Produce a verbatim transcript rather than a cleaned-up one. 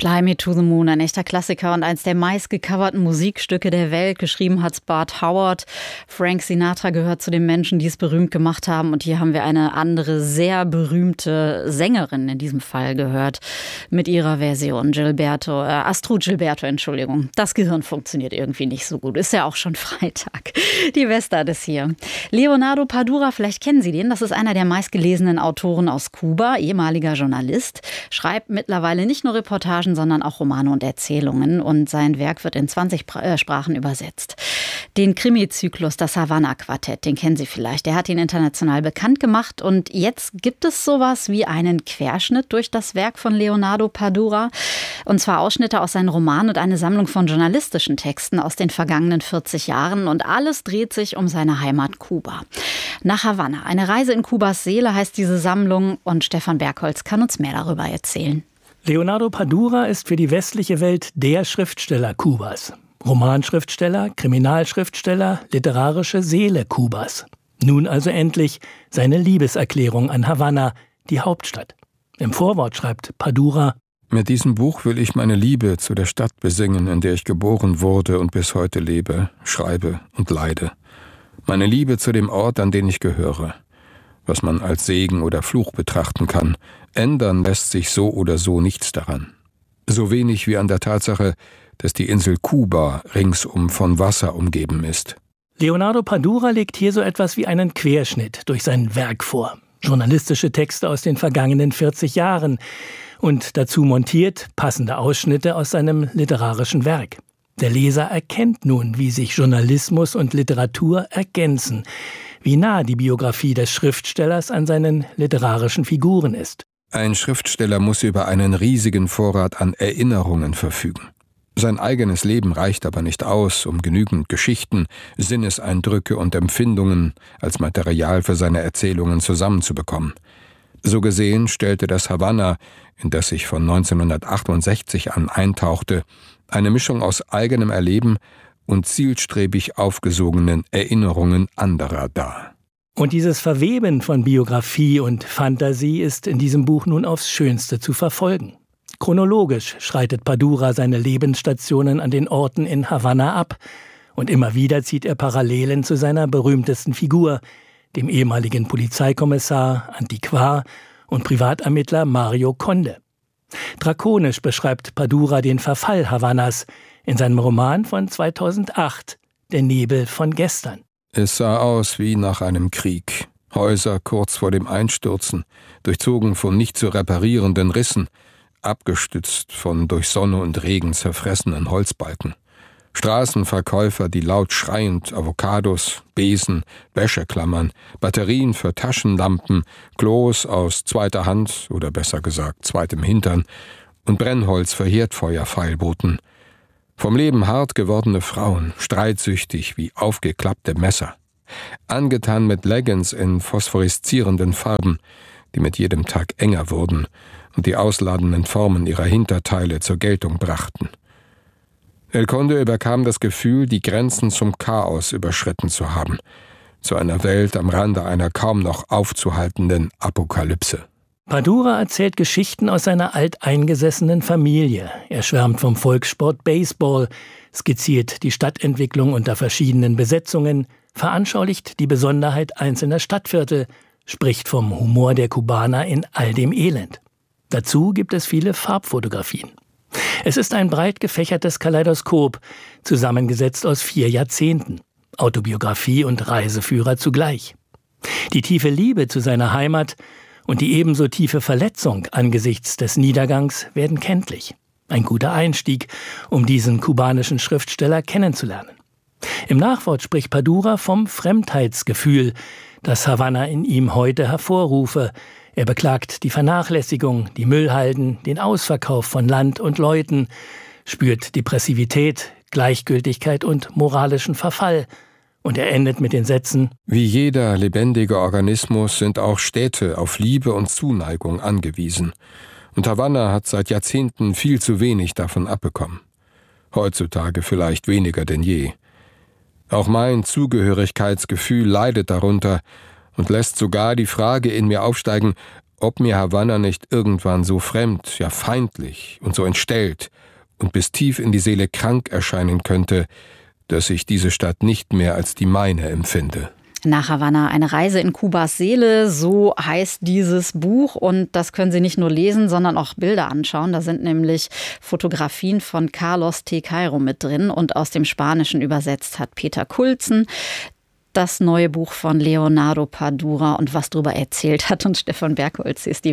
Fly Me to the Moon, ein echter Klassiker und eins der meistgecoverten Musikstücke der Welt. Geschrieben hat's Bart Howard. Frank Sinatra gehört zu den Menschen, die es berühmt gemacht haben. Und hier haben wir eine andere, sehr berühmte Sängerin in diesem Fall gehört mit ihrer Version. Gilberto, äh, Astrud Gilberto, Entschuldigung. Das Gehirn funktioniert irgendwie nicht so gut. Ist ja auch schon Freitag. Die Westart ist hier. Leonardo Padura, vielleicht kennen Sie den. Das ist einer der meistgelesenen Autoren aus Kuba, ehemaliger Journalist. Schreibt mittlerweile nicht nur Reportagen, sondern auch Romane und Erzählungen. Und sein Werk wird in zwanzig Sprachen übersetzt. Den Krimi-Zyklus Das Havanna-Quartett, den kennen Sie vielleicht. Der hat ihn international bekannt gemacht. Und jetzt gibt es sowas wie einen Querschnitt durch das Werk von Leonardo Padura. Und zwar Ausschnitte aus seinen Romanen und eine Sammlung von journalistischen Texten aus den vergangenen vierzig Jahren. Und alles dreht sich um seine Heimat Kuba. Nach Havanna. Eine Reise in Kubas Seele heißt diese Sammlung. Und Stefan Bergholz kann uns mehr darüber erzählen. Leonardo Padura ist für die westliche Welt der Schriftsteller Kubas. Romanschriftsteller, Kriminalschriftsteller, literarische Seele Kubas. Nun also endlich seine Liebeserklärung an Havanna, die Hauptstadt. Im Vorwort schreibt Padura: Mit diesem Buch will ich meine Liebe zu der Stadt besingen, in der ich geboren wurde und bis heute lebe, schreibe und leide. Meine Liebe zu dem Ort, an den ich gehöre. Was man als Segen oder Fluch betrachten kann, ändern lässt sich so oder so nichts daran. So wenig wie an der Tatsache, dass die Insel Kuba ringsum von Wasser umgeben ist. Leonardo Padura legt hier so etwas wie einen Querschnitt durch sein Werk vor. Journalistische Texte aus den vergangenen vierzig Jahren und dazu montiert passende Ausschnitte aus seinem literarischen Werk. Der Leser erkennt nun, wie sich Journalismus und Literatur ergänzen, wie nah die Biografie des Schriftstellers an seinen literarischen Figuren ist. Ein Schriftsteller muss über einen riesigen Vorrat an Erinnerungen verfügen. Sein eigenes Leben reicht aber nicht aus, um genügend Geschichten, Sinneseindrücke und Empfindungen als Material für seine Erzählungen zusammenzubekommen. So gesehen stellte das Havanna, in das ich von neunzehnhundertachtundsechzig an eintauchte, eine Mischung aus eigenem Erleben und zielstrebig aufgesogenen Erinnerungen anderer dar. Und dieses Verweben von Biografie und Fantasie ist in diesem Buch nun aufs Schönste zu verfolgen. Chronologisch schreitet Padura seine Lebensstationen an den Orten in Havanna ab und immer wieder zieht er Parallelen zu seiner berühmtesten Figur, dem ehemaligen Polizeikommissar, Antiquar und Privatermittler Mario Conde. Drakonisch beschreibt Padura den Verfall Havannas in seinem Roman von zweitausendacht, Der Nebel von gestern. Es sah aus wie nach einem Krieg. Häuser kurz vor dem Einstürzen, durchzogen von nicht zu reparierenden Rissen, abgestützt von durch Sonne und Regen zerfressenen Holzbalken. Straßenverkäufer, die laut schreiend Avocados, Besen, Wäscheklammern, Batterien für Taschenlampen, Klos aus zweiter Hand oder besser gesagt zweitem Hintern und Brennholz für Herdfeuer feilboten. Vom Leben hart gewordene Frauen, streitsüchtig wie aufgeklappte Messer. Angetan mit Leggings in phosphoreszierenden Farben, die mit jedem Tag enger wurden und die ausladenden Formen ihrer Hinterteile zur Geltung brachten. El Conde überkam das Gefühl, die Grenzen zum Chaos überschritten zu haben, zu einer Welt am Rande einer kaum noch aufzuhaltenden Apokalypse. Padura erzählt Geschichten aus seiner alteingesessenen Familie. Er schwärmt vom Volkssport Baseball, skizziert die Stadtentwicklung unter verschiedenen Besetzungen, veranschaulicht die Besonderheit einzelner Stadtviertel, spricht vom Humor der Kubaner in all dem Elend. Dazu gibt es viele Farbfotografien. Es ist ein breit gefächertes Kaleidoskop, zusammengesetzt aus vier Jahrzehnten. Autobiografie und Reiseführer zugleich. Die tiefe Liebe zu seiner Heimat und die ebenso tiefe Verletzung angesichts des Niedergangs werden kenntlich. Ein guter Einstieg, um diesen kubanischen Schriftsteller kennenzulernen. Im Nachwort spricht Padura vom Fremdheitsgefühl, das Havanna in ihm heute hervorrufe. Er beklagt die Vernachlässigung, die Müllhalden, den Ausverkauf von Land und Leuten, spürt Depressivität, Gleichgültigkeit und moralischen Verfall. Und er endet mit den Sätzen: Wie jeder lebendige Organismus sind auch Städte auf Liebe und Zuneigung angewiesen. Und Havanna hat seit Jahrzehnten viel zu wenig davon abbekommen. Heutzutage vielleicht weniger denn je. Auch mein Zugehörigkeitsgefühl leidet darunter und lässt sogar die Frage in mir aufsteigen, ob mir Havanna nicht irgendwann so fremd, ja feindlich und so entstellt und bis tief in die Seele krank erscheinen könnte, dass ich diese Stadt nicht mehr als die meine empfinde. Nach Havanna, eine Reise in Kubas Seele, so heißt dieses Buch. Und das können Sie nicht nur lesen, sondern auch Bilder anschauen. Da sind nämlich Fotografien von Carlos T. Cairo mit drin und aus dem Spanischen übersetzt hat Peter Kulzen. Das neue Buch von Leonardo Padura und was darüber erzählt hat. Und Stefan Bergholz ist die